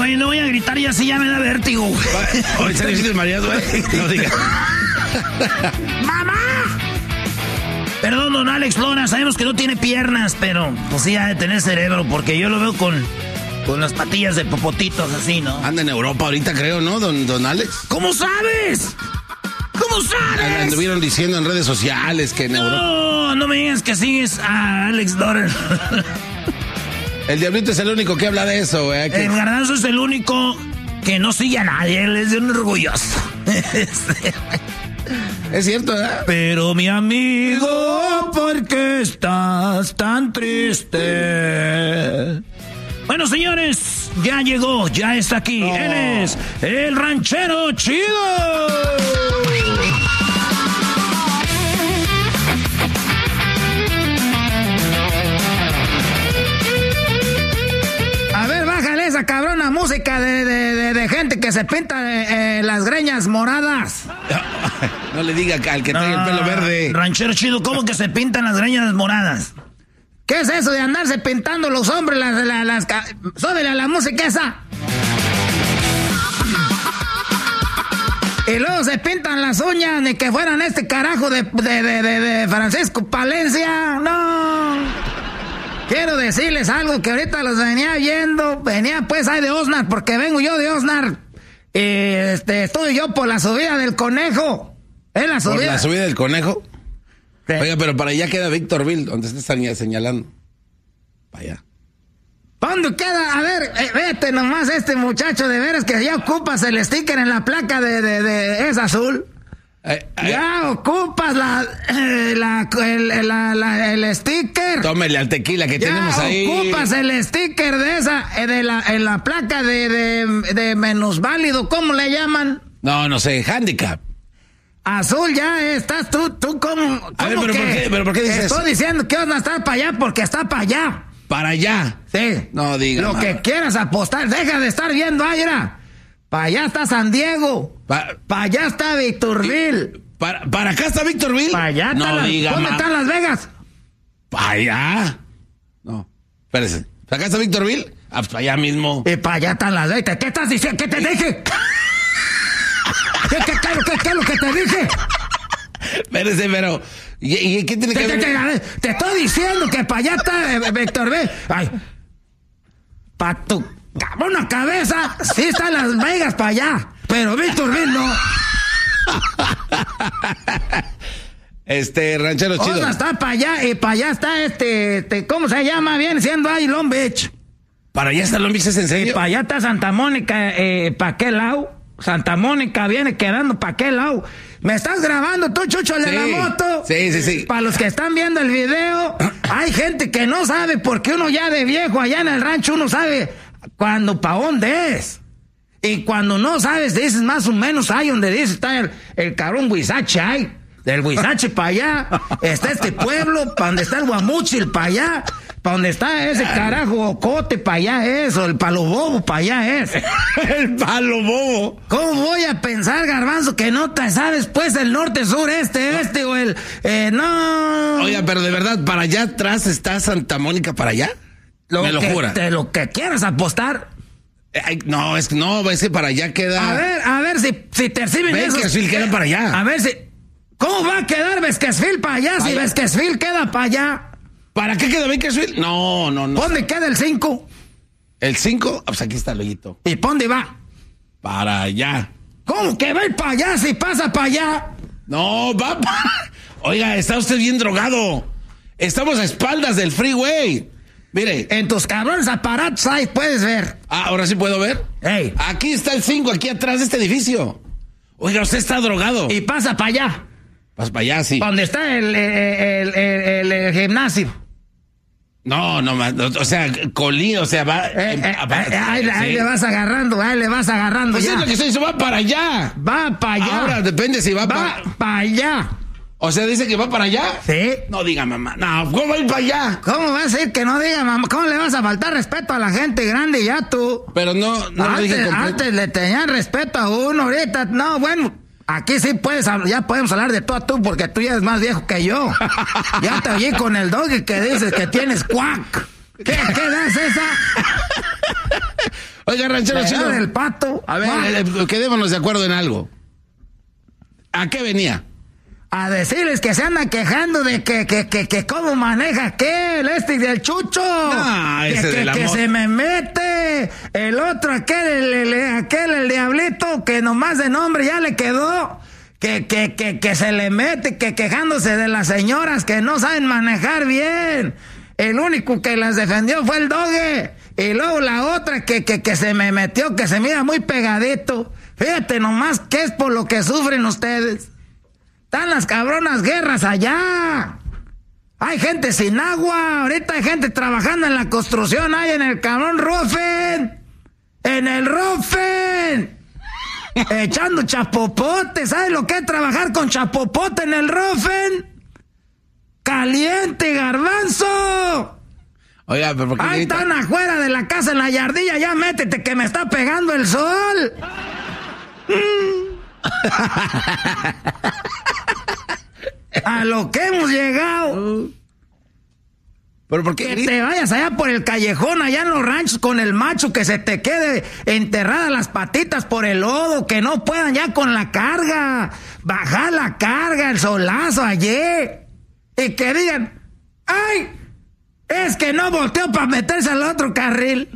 Güey, no voy a gritar y así ya me da vértigo. Hoy se difícil María, güey. No digas. ¡Mamá! Perdón, don Alex Lora, sabemos que no tiene piernas, pero pues sí ha de tener cerebro, porque yo lo veo con las patillas de popotitos así, ¿no? Anda en Europa ahorita, creo, ¿no, don Alex? ¿Cómo sabes? ¿Cómo sabes? Anduvieron diciendo en redes sociales que en Europa... No me digas que sigues a Alex Lora. El Diablito es el único que habla de eso, güey. El Garbanzo es el único que no sigue a nadie, él es de un orgulloso. Es cierto, ¿verdad? Pero mi amigo, ¿por qué estás tan triste? Bueno, señores, ya llegó, ya está aquí. Oh. Él es el ranchero chido. A ver, bájale esa cabrona música de gente que se pinta las greñas moradas. No le diga al que trae el pelo verde. Ranchero chido, ¿cómo que se pintan las greñas moradas? ¿Qué es eso de andarse pintando los hombres súbele a la música esa? Y luego se pintan las uñas ni que fueran este carajo de Francisco Palencia. No. Quiero decirles algo que ahorita los venía viendo. Venía pues ahí de Oxnard, porque vengo yo de Oxnard. Estuve yo por la subida del Conejo. ¿Es la subida? ¿Por la subida del Conejo? Sí. Oiga, pero para allá queda Victorville, donde está señalando. Para allá. ¿Dónde queda? A ver, vete nomás este muchacho, de veras que ya ocupas el sticker en la placa de es azul. Ya ocupas el sticker. Tómele al tequila que ya tenemos ahí. Ocupas el sticker de esa, en la placa de menos válido, ¿cómo le llaman? No sé, handicap. Azul, ya estás tú ¿cómo? A ver, pero ¿por qué dices eso? Estoy diciendo que vas a estar para allá porque está para allá. ¿Para allá? Sí. No digas. Lo que quieras apostar, deja de estar viendo ahí, mira. Para allá está San Diego. Para allá está Victorville. ¿Para acá está Victorville? Para allá está. No diga, ¿dónde están Las Vegas? ¿Para allá? No, espérese. ¿Para acá está Victorville? Para allá mismo. Y para allá están Las Vegas. ¿Qué estás diciendo? ¿Qué te dije? ¿Qué es lo que te dije? Espérese, pero... ¿Y qué tiene que ver? Te estoy diciendo que para allá está Victorville. Ay, para tu cabrona cabeza, sí están Las Vegas para allá, pero Victorville no. Ranchero chido. Otra está para allá y para allá está ¿cómo se llama? Viene siendo ahí Long Beach. ¿Para allá está Long Beach, es en serio? Y para allá está Santa Mónica, ¿para qué lado? Santa Mónica viene quedando para qué lado. ¿Me estás grabando tú, Chucho, el de la moto? Sí. Para los que están viendo el video, hay gente que no sabe, porque uno ya de viejo allá en el rancho, uno sabe cuándo, para dónde es. Y cuando no sabes, dices más o menos ahí donde dice está el cabrón Huizache ahí. Del Huizache para allá está este pueblo, para donde está el Guamúchil para allá, para donde está ese carajo Ocote para allá es, o el Palo Bobo para allá es. El Palo Bobo. ¿Cómo voy a pensar, Garbanzo, que no te sabes pues el norte, sur, este o el... no... Oiga, pero de verdad, ¿para allá atrás está Santa Mónica para allá? Me lo jura. Lo que quieras apostar. No, es que para allá queda... A ver si te reciben eso. Bakersfield queda para allá. A ver si... ¿Cómo va a quedar Bakersfield para allá si Bakersfield queda para allá? ¿Para qué queda Bakersfield? No. ¿Dónde queda el 5? ¿El 5? Pues aquí está el hoyito. ¿Y para dónde va? Para allá. ¿Cómo que va a ir para allá si pasa para allá? No, va para... Oiga, está usted bien drogado. Estamos a espaldas del freeway. Mire. En tus cabrones aparatos ahí puedes ver. ¿Ahora sí puedo ver? Hey. Aquí está el 5, aquí atrás de este edificio. Oiga, usted está drogado. Y pasa para allá. Pasa para allá, sí. ¿Dónde está el gimnasio? No, o sea, colín, o sea, va... ahí le vas agarrando. Pues ya. es lo que se hizo, va para allá. Va para allá. Ahora depende si va para allá. O sea, dice que va para allá. Sí. No diga mamá. No, ¿cómo va a ir para allá? ¿Cómo vas a decir que no diga mamá? ¿Cómo le vas a faltar respeto a la gente grande ya tú? Pero no lo dije completo. Antes le tenían respeto a uno, ahorita no, bueno. Aquí sí ya podemos hablar de tú a tú, porque tú ya eres más viejo que yo. Ya te oí con el doggy que dices que tienes cuac. ¿Qué edad es esa? Oiga, ranchero chido. del pato. A ver, quedémonos de acuerdo en algo. ¿A qué venía? A decirles que se anda quejando de que cómo maneja aquel, del Chucho. Ese que se me mete. El otro, el diablito, que nomás de nombre ya le quedó. Que se le mete, quejándose de las señoras que no saben manejar bien. El único que las defendió fue el Doge. Y luego la otra que se me metió, que se mira muy pegadito. Fíjate nomás que es por lo que sufren ustedes. Están las cabronas guerras allá. Hay gente sin agua. Ahorita hay gente trabajando en la construcción. Hay en el cabrón Rofen. En el Rofen. Echando chapopote. ¿Sabes lo que es trabajar con chapopote en el Rofen? Caliente, garbanzo. Oiga, pero ¿por qué ahí grita? están afuera de la casa en la yardilla. Ya métete que me está pegando el sol. A lo que hemos llegado. ¿Pero por qué Que grita? te vayas allá por el callejón, allá en los ranchos con el macho, que se te quede enterradas las patitas por el lodo, que no puedan ya con la carga, bajar la carga, el solazo ayer, y que digan, ¡ay! Es que no volteó para meterse al otro carril.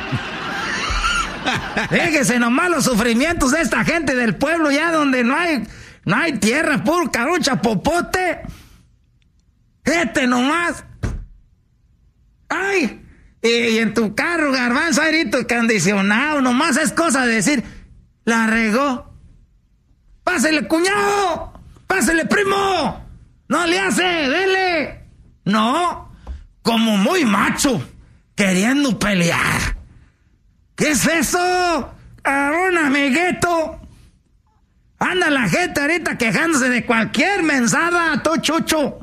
Fíjese nomás los sufrimientos de esta gente del pueblo, ya donde no hay tierra, puro cabrón chapopote. Nomás. ¡Ay! Y en tu carro, garbanzo, airito acondicionado, nomás es cosa de decir, la regó. ¡Pásele, cuñado! ¡Pásele, primo! ¡No le hace! ¡Dele! No, como muy macho, queriendo pelear. ¿Qué es eso? Cabrón, amiguito. Anda la gente ahorita quejándose de cualquier mensada, todo chucho.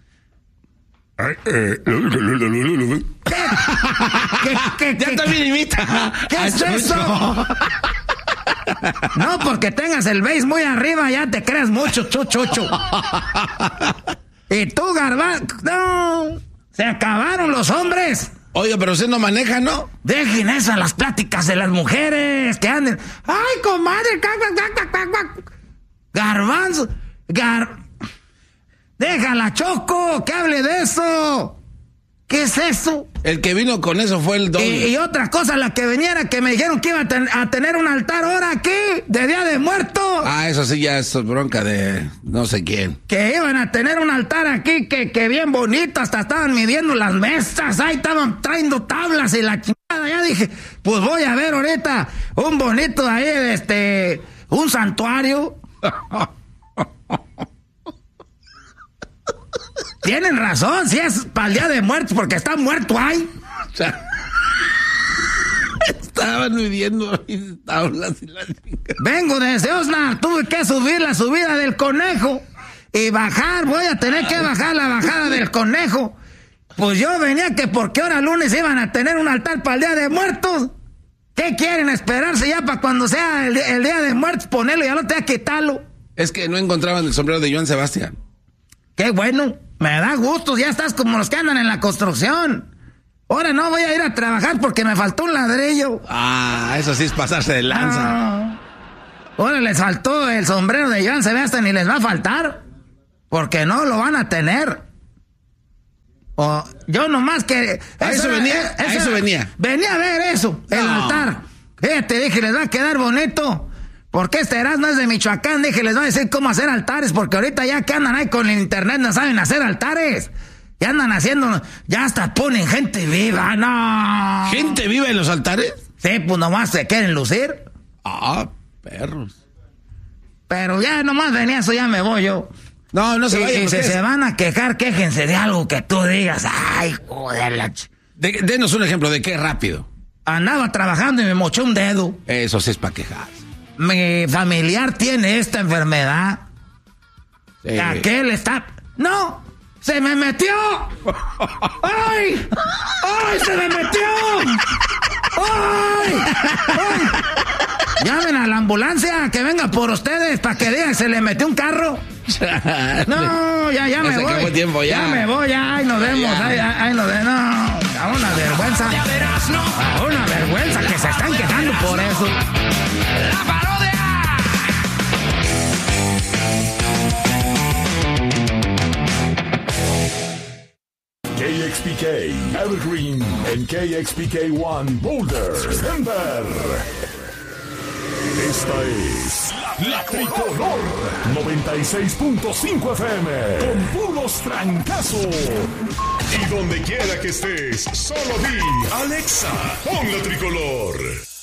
Ya también imita. ¿Qué es eso? No, porque tengas el bass muy arriba, ya te creas mucho, chucho. Y tú, garbanzo, no, se acabaron los hombres. Oiga, pero usted no maneja, ¿no? Dejen eso a las pláticas de las mujeres que anden. ¡Ay, comadre! Garbanzo. Déjala, Choco, que hable de eso. ¿Qué es eso? El que vino con eso fue el Doge. Y otra cosa, la que venía era que me dijeron que iba a tener un altar ahora aquí, de Día de Muertos. Ah, eso sí ya es bronca de no sé quién. Que iban a tener un altar aquí, que bien bonito, hasta estaban midiendo las mesas, ahí estaban trayendo tablas y la chingada. Ya dije, pues voy a ver ahorita un bonito ahí, un santuario. Tienen razón, si es para el Día de Muertos, porque está muerto ahí. O sea, estaban midiendo tablas y la chingada. Vengo desde Osnar, tuve que subir la subida del conejo y bajar, voy a tener que bajar la bajada del conejo. Pues yo venía que porque ahora lunes iban a tener un altar para el Día de Muertos. ¿Qué quieren? ¿Esperarse ya para cuando sea el Día de Muertos? Ponerlo y ya no te va a quitarlo. Es que no encontraban el sombrero de Joan Sebastián. Qué bueno, me da gusto, ya estás como los que andan en la construcción. Ahora no voy a ir a trabajar porque me faltó un ladrillo. Ah, eso sí es pasarse de lanza. Ah. Ahora les faltó el sombrero de Joan Sebastián y les va a faltar. Porque no lo van a tener. Yo nomás que... ¿A eso venía? Venía a ver eso, el altar. Te dije, les va a quedar bonito. Porque Erasmo es de Michoacán, dije, les va a decir cómo hacer altares, porque ahorita ya que andan ahí con el internet no saben hacer altares. Ya andan haciendo, ya hasta ponen gente viva, no. ¿Gente viva en los altares? Sí, pues nomás se quieren lucir. Ah, perros. Pero ya nomás venía eso, ya me voy yo. No se vayan. Y si se van a quejar, quéjense de algo que tú digas, ay, joder, Denos un ejemplo de qué rápido. Andaba trabajando y me moché un dedo. Eso sí es para quejar. Mi familiar tiene esta enfermedad. Sí. Aquel está... ¡No! ¡Se me metió! ¡Ay! ¡Ay! ¡Se me metió! ¡Ay! ¡Ay! Llamen a la ambulancia que venga por ustedes para que digan que se le metió un carro. No, ya me voy. Acabó tiempo, ya. Ya me voy, ya. Ahí nos vemos. Ahí nos vemos. No, una vergüenza. Una vergüenza que se están quejando KXPK, Evergreen, en KXPK1, Boulder, Denver. Esta es La Tricolor 96.5 FM con puros trancazos. Y donde quiera que estés, solo di Alexa, pon La Tricolor.